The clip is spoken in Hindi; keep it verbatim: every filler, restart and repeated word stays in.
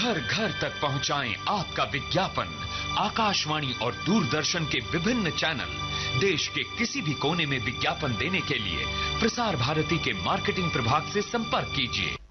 घर घर तक पहुंचाएं आपका विज्ञापन। आकाशवाणी और दूरदर्शन के विभिन्न चैनल, देश के किसी भी कोने में विज्ञापन देने के लिए प्रसार भारती के मार्केटिंग प्रभाग से संपर्क कीजिए।